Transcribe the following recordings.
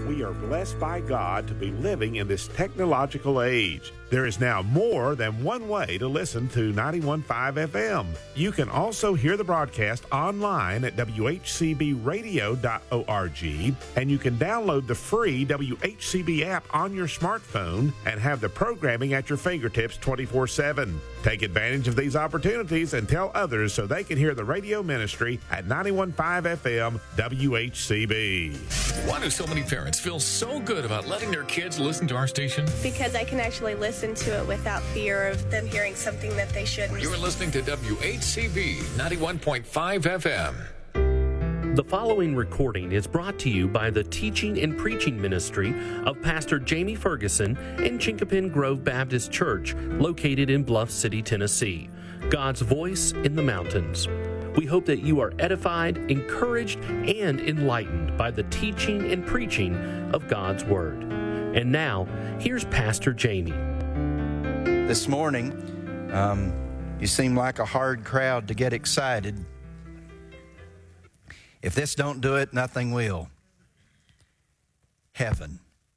We are blessed by God to be living in this technological age. There is now more than one way to listen to 91.5 FM. You can also hear the broadcast online at WHCBradio.org, and you can download the free WHCB app on your smartphone and have the programming at your fingertips 24/7. Take advantage of these opportunities and tell others so they can hear the radio ministry at 91.5 FM WHCB. Why do so many parents feel so good about letting their kids listen to our station? Because I can actually listen to it without fear of them hearing something that they shouldn't. You're listening to WHCB 91.5 FM. The following recording is brought to you by the teaching and preaching ministry of Pastor Jamie Ferguson in Chinkapin Grove Baptist Church, located in Bluff City, Tennessee. God's voice in the mountains. We hope that you are edified, encouraged, and enlightened by the teaching and preaching of God's Word. And now, here's Pastor Jamie. This morning, you seem like a hard crowd to get excited. If this don't do it, nothing will. Heaven.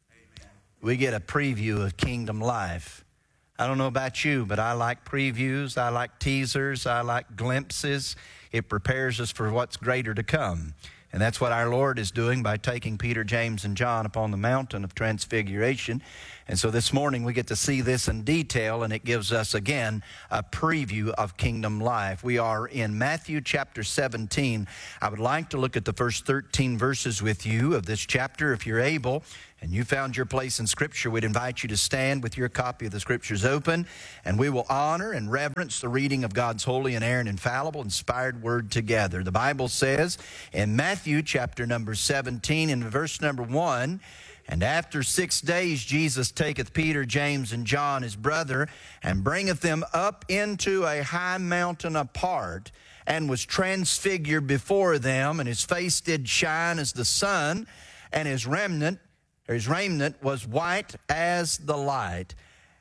We get a preview of kingdom life. I don't know about you, but I like previews, I like teasers, I like glimpses. It prepares us for what's greater to come. And that's what our Lord is doing by taking Peter, James, and John upon the mountain of transfiguration. And so this morning we get to see this in detail, and it gives us, again, a preview of kingdom life. We are in Matthew chapter 17. I would like to look at the first 13 verses with you of this chapter, if you're able. And you found your place in Scripture, we'd invite you to stand with your copy of the Scriptures open, and we will honor and reverence the reading of God's holy, inerrant, infallible, inspired Word together. The Bible says in Matthew chapter number 17, in verse number 1, "And after 6 days Jesus taketh Peter, James, and John his brother, and bringeth them up into a high mountain apart, and was transfigured before them, and his face did shine as the sun, and his raiment was white as the light.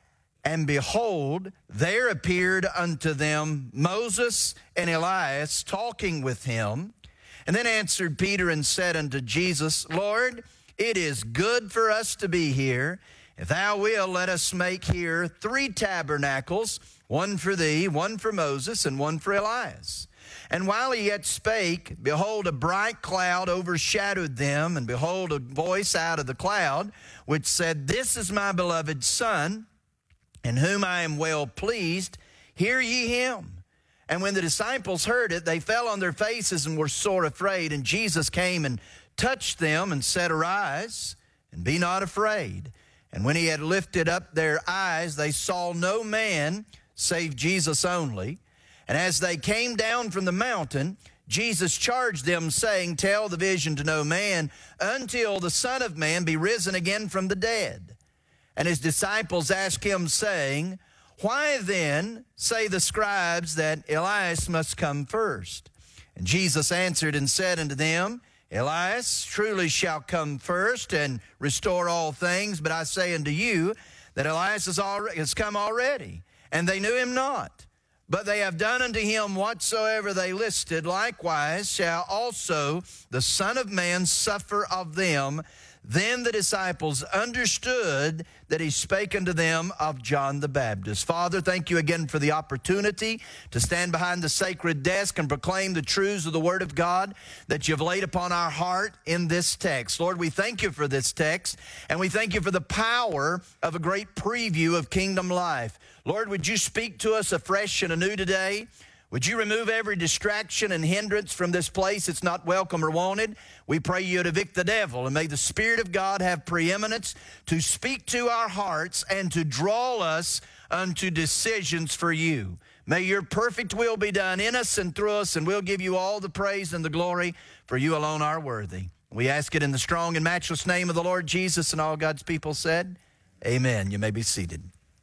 And behold, there appeared unto them Moses and Elias talking with him. And then answered Peter and said unto Jesus, Lord, it is good for us to be here. If thou wilt, let us make here 3 tabernacles, one for thee, one for Moses, and one for Elias. And while he yet spake, behold, a bright cloud overshadowed them, and behold, a voice out of the cloud, which said, This is my beloved Son, in whom I am well pleased. Hear ye him. And when the disciples heard it, they fell on their faces and were sore afraid. And Jesus came and touched them and said, Arise, and be not afraid. And when he had lifted up their eyes, they saw no man save Jesus only. And as they came down from the mountain, Jesus charged them, saying, Tell the vision to no man, until the Son of Man be risen again from the dead. And his disciples asked him, saying, Why then say the scribes that Elias must come first? And Jesus answered and said unto them, Elias truly shall come first and restore all things, but I say unto you that Elias has come already, and they knew him not. But they have done unto him whatsoever they listed. Likewise shall also the Son of Man suffer of them. Then the disciples understood that he spake unto them of John the Baptist. Father, thank you again for the opportunity to stand behind the sacred desk and proclaim the truths of the Word of God that you've laid upon our heart in this text. Lord, we thank you for this text, and we thank you for the power of a great preview of kingdom life. Lord, would you speak to us afresh and anew today? Would you remove every distraction and hindrance from this place that's not welcome or wanted? We pray you to evict the devil, and may the Spirit of God have preeminence to speak to our hearts and to draw us unto decisions for you. May your perfect will be done in us and through us, and we'll give you all the praise and the glory, for you alone are worthy. We ask it in the strong and matchless name of the Lord Jesus, and all God's people said, Amen. You may be seated.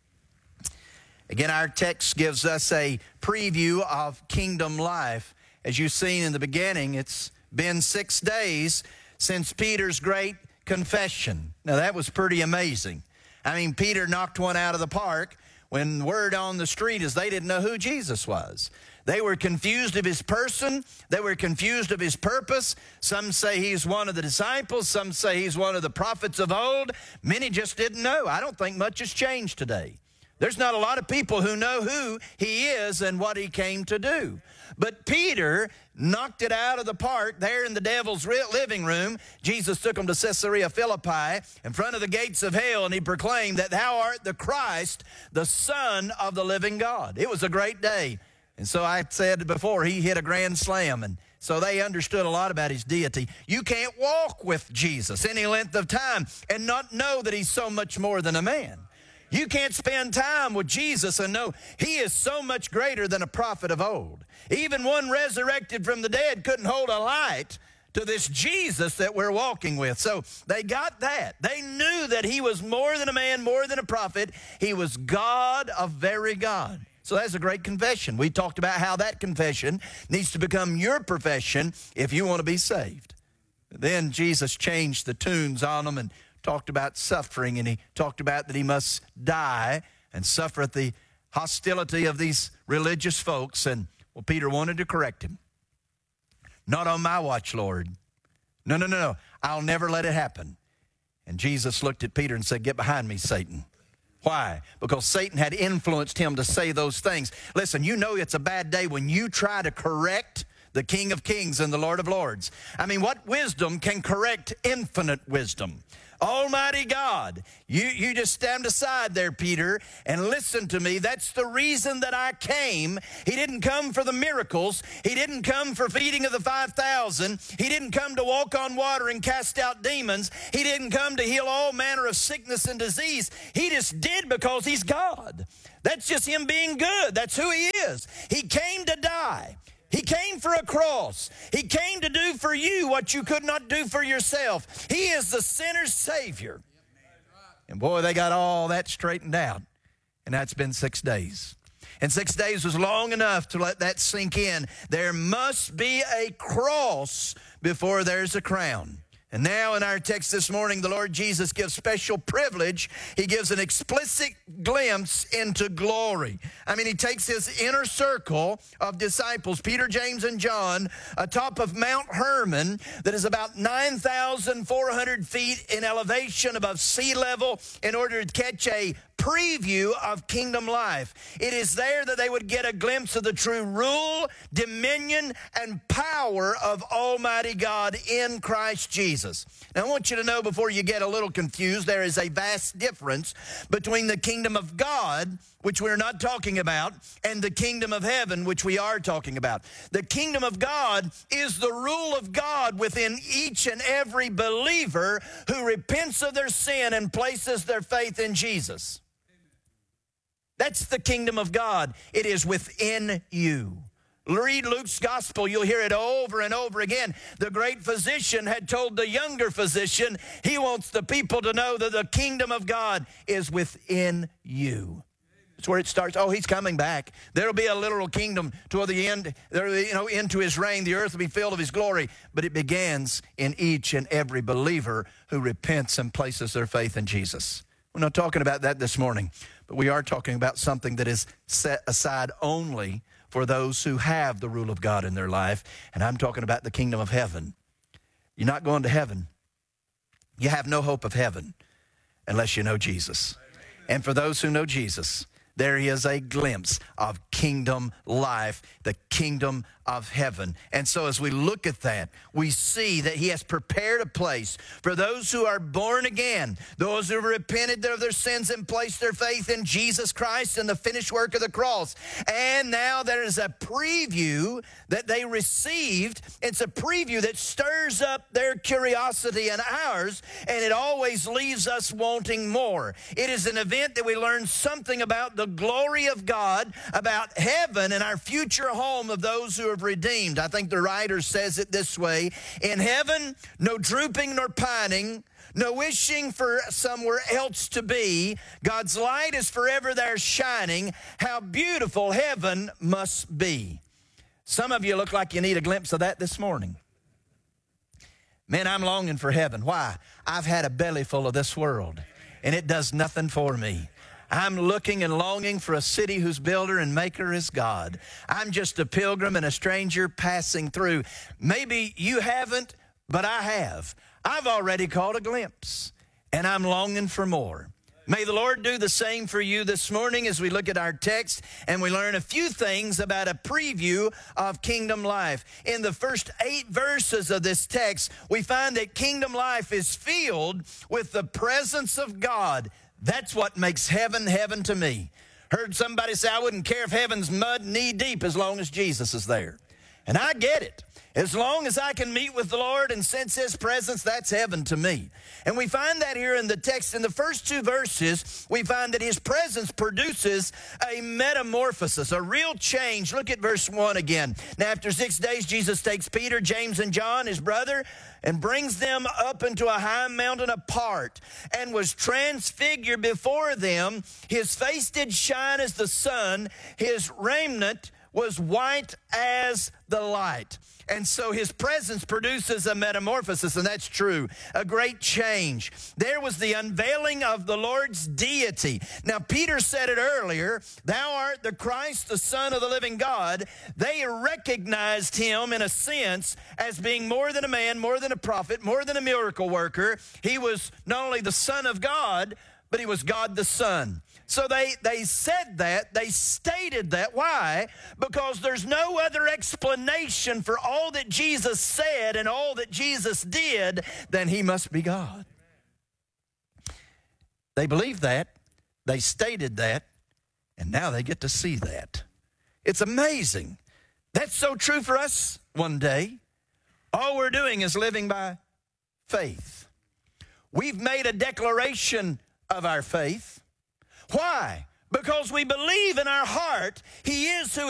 Again, our text gives us a preview of kingdom life. As you've seen in the beginning, it's been 6 days since Peter's great confession. Now, that was pretty amazing. I mean, Peter knocked one out of the park when word on the street is they didn't know who Jesus was. They were confused of his person. They were confused of his purpose. Some say he's one of the disciples. Some say he's one of the prophets of old. Many just didn't know. I don't think much has changed today. There's not a lot of people who know who he is and what he came to do. But Peter knocked it out of the park there in the devil's living room. Jesus took him to Caesarea Philippi in front of the gates of hell, and he proclaimed that thou art the Christ, the Son of the living God. It was a great day. And so I said before, he hit a grand slam, and so they understood a lot about his deity. You can't walk with Jesus any length of time and not know that he's so much more than a man. You can't spend time with Jesus and know he is so much greater than a prophet of old. Even one resurrected from the dead couldn't hold a light to this Jesus that we're walking with. So they got that. They knew that he was more than a man, more than a prophet. He was God of very God. So that's a great confession. We talked about how that confession needs to become your profession if you want to be saved. Then Jesus changed the tunes on them and talked about suffering, and he talked about that he must die and suffer at the hostility of these religious folks. And, well, Peter wanted to correct him. Not on my watch, Lord. No. I'll never let it happen. And Jesus looked at Peter and said, get behind me, Satan. Why? Because Satan had influenced him to say those things. Listen, you know it's a bad day when you try to correct the King of Kings and the Lord of Lords. I mean, what wisdom can correct infinite wisdom? Almighty God, you just stand aside there, Peter, and listen to me. That's the reason that I came. He didn't come for the miracles. He didn't come for feeding of the 5,000. He didn't come to walk on water and cast out demons. He didn't come to heal all manner of sickness and disease. He just did because he's God. That's just him being good. That's who he is. He came to die. He came for a cross. He came to do for you what you could not do for yourself. He is the sinner's Savior. And boy, they got all that straightened out. And that's been 6 days. And 6 days was long enough to let that sink in. There must be a cross before there's a crown. And now in our text this morning, the Lord Jesus gives special privilege. He gives an explicit glimpse into glory. I mean, he takes his inner circle of disciples, Peter, James, and John, atop of Mount Hermon that is about 9,400 feet in elevation above sea level in order to catch a preview of kingdom life. It is there that they would get a glimpse of the true rule, dominion, and power of Almighty God in Christ Jesus. Now, I want you to know before you get a little confused, there is a vast difference between the kingdom of God, which we're not talking about, and the kingdom of heaven, which we are talking about. The kingdom of God is the rule of God within each and every believer who repents of their sin and places their faith in Jesus. That's the kingdom of God. It is within you. Read Luke's gospel. You'll hear it over and over again. The great physician had told the younger physician, he wants the people to know that the kingdom of God is within you. That's where it starts. Oh, he's coming back. There'll be a literal kingdom toward the end. Into his reign, the earth will be filled of his glory. But it begins in each and every believer who repents and places their faith in Jesus. We're not talking about that this morning, but we are talking about something that is set aside only for those who have the rule of God in their life. And I'm talking about the kingdom of heaven. You're not going to heaven. You have no hope of heaven unless you know Jesus. And for those who know Jesus, there is a glimpse of kingdom life, the kingdom of heaven. And so as we look at that, we see that he has prepared a place for those who are born again, those who have repented of their sins and placed their faith in Jesus Christ and the finished work of the cross. And now there is a preview that they received. It's a preview that stirs up their curiosity and ours, and it always leaves us wanting more. It is an event that we learn something about the glory of God, about heaven and our future home of those who are redeemed. I think the writer says it this way: in heaven, no drooping nor pining, no wishing for somewhere else to be. God's light is forever there shining. How beautiful heaven must be. Some of you look like you need a glimpse of that this morning. Man, I'm longing for heaven. Why? I've had a belly full of this world, and it does nothing for me. I'm looking and longing for a city whose builder and maker is God. I'm just a pilgrim and a stranger passing through. Maybe you haven't, but I have. I've already caught a glimpse, and I'm longing for more. May the Lord do the same for you this morning as we look at our text and we learn a few things about a preview of kingdom life. In the first 8 verses of this text, we find that kingdom life is filled with the presence of God. That's what makes heaven heaven to me. Heard somebody say, I wouldn't care if heaven's mud knee deep as long as Jesus is there. And I get it. As long as I can meet with the Lord and sense His presence, that's heaven to me. And we find that here in the text. In the first 2 verses, we find that His presence produces a metamorphosis, a real change. Look at verse 1 again. Now, after 6 days, Jesus takes Peter, James, and John, his brother, and brings them up into a high mountain apart, and was transfigured before them. His face did shine as the sun. His raiment was white as the light. And so His presence produces a metamorphosis, and that's true, a great change. There was the unveiling of the Lord's deity. Now, Peter said it earlier, thou art the Christ, the Son of the living God. They recognized Him, in a sense, as being more than a man, more than a prophet, more than a miracle worker. He was not only the Son of God, but He was God the Son. So they said that, they stated that. Why? Because there's no other explanation for all that Jesus said and all that Jesus did than He must be God. They believed that, they stated that, and now they get to see that. It's amazing. That's so true for us one day. All we're doing is living by faith. We've made a declaration of our faith. Why? Because we believe in our heart He is who